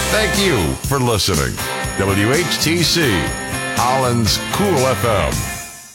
Thank you for listening. WHTC, Holland's Cool FM.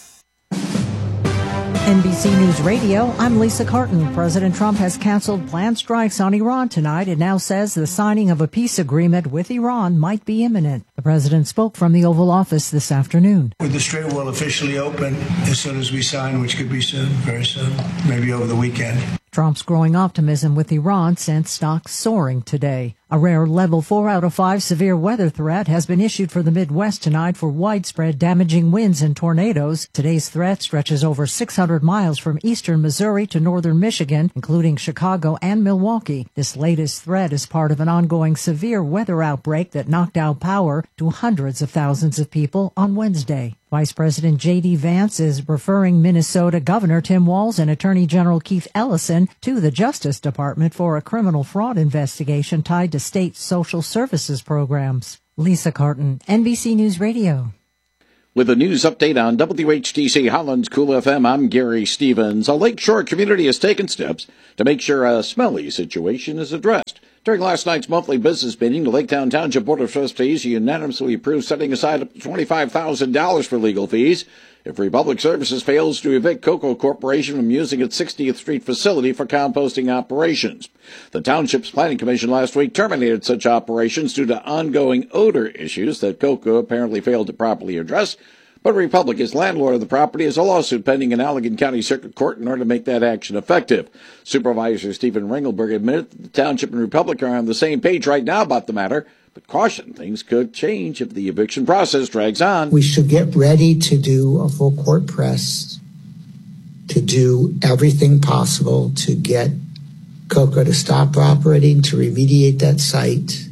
NBC News Radio, I'm Lisa Carton. President Trump has canceled planned strikes on Iran tonight and now says the signing of a peace agreement with Iran might be imminent. The president spoke from the Oval Office this afternoon. The strait will officially open as soon as we sign, which could be soon, very soon, maybe over the weekend. Trump's growing optimism with Iran sent stocks soaring today. A rare level 4 out of 5 severe weather threat has been issued for the Midwest tonight for widespread damaging winds and tornadoes. Today's threat stretches over 600 miles from eastern Missouri to northern Michigan, including Chicago and Milwaukee. This latest threat is part of an ongoing severe weather outbreak that knocked out power to hundreds of thousands of people on Wednesday. Vice President J.D. Vance is referring Minnesota Governor Tim Walz and Attorney General Keith Ellison to the Justice Department for a criminal fraud investigation tied to state social services programs. Lisa Carton, NBC News Radio. With a news update on WHTC Holland's Cool FM, I'm Gary Stevens. A Lakeshore community has taken steps to make sure a smelly situation is addressed. During last night's monthly business meeting, the Laketown Township Board of Trustees unanimously approved setting aside up to $25,000 for legal fees if Republic Services fails to evict Cocoa Corporation from using its 60th Street facility for composting operations. The Township's Planning Commission last week terminated such operations due to ongoing odor issues that Cocoa apparently failed to properly address. But Republic, as landlord of the property, has a lawsuit pending in Allegan County Circuit Court in order to make that action effective. Supervisor Stephen Ringelberg admitted that the Township and Republic are on the same page right now about the matter, but cautioned things could change if the eviction process drags on. We should get ready to do a full court press, to do everything possible to get Cocoa to stop operating, to remediate that site,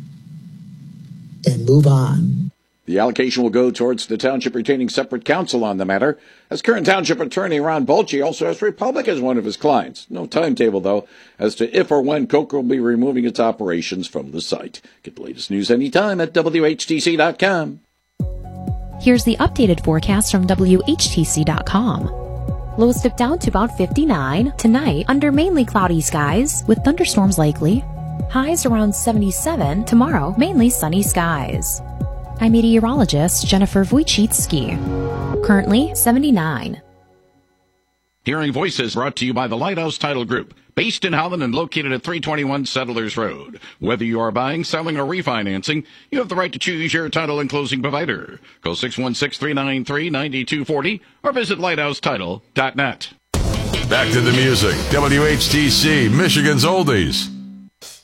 and move on. The allocation will go towards the township retaining separate counsel on the matter, as current township attorney Ron Bolche also has Republic as one of his clients. No timetable, though, as to if or when Cocoa will be removing its operations from the site. Get the latest news anytime at WHTC.com. Here's the updated forecast from WHTC.com. Lows dip down to about 59 tonight under mainly cloudy skies with thunderstorms likely. Highs around 77 tomorrow, mainly sunny skies. I'm meteorologist Jennifer Wojcicki. Currently 79. Hearing Voices brought to you by the Lighthouse Title Group, based in Holland and located at 321 Settlers Road. Whether you are buying, selling, or refinancing, you have the right to choose your title and closing provider. Call 616-393-9240 or visit lighthousetitle.net. Back to the music. WHTC, Michigan's Oldies.